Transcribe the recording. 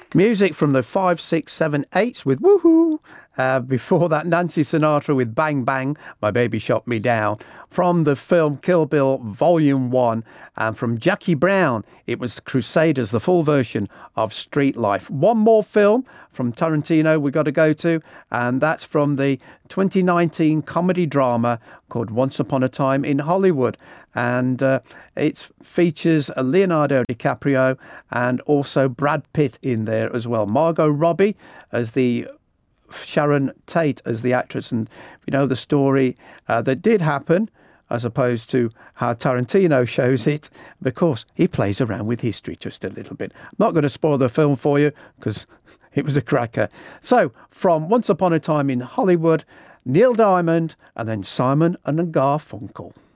Music from the 5, 6, 7, 8s with Woohoo. Before that, Nancy Sinatra with Bang Bang, My Baby Shot Me Down. From the film Kill Bill Volume 1. And from Jackie Brown, it was Crusaders, the full version of Street Life. One more film from Tarantino we got to go to, and that's from the 2019 comedy drama called Once Upon a Time in Hollywood. And it features Leonardo DiCaprio and also Brad Pitt in there as well. Margot Robbie as the Sharon Tate as the actress, and you know the story that did happen, as opposed to how Tarantino shows it, because he plays around with history just a little bit. I'm not going to spoil the film for you because it was a cracker. So from Once Upon a Time in Hollywood, Neil Diamond, and then Simon and Garfunkel.